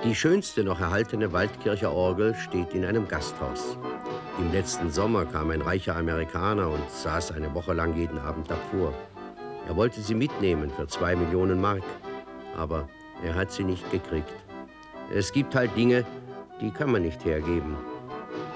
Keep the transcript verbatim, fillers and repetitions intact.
Die schönste noch erhaltene Waldkircher Orgel steht in einem Gasthaus. Im letzten Sommer kam ein reicher Amerikaner und saß eine Woche lang jeden Abend davor. Er wollte sie mitnehmen für zwei Millionen Mark, aber er hat sie nicht gekriegt. Es gibt halt Dinge, die kann man nicht hergeben.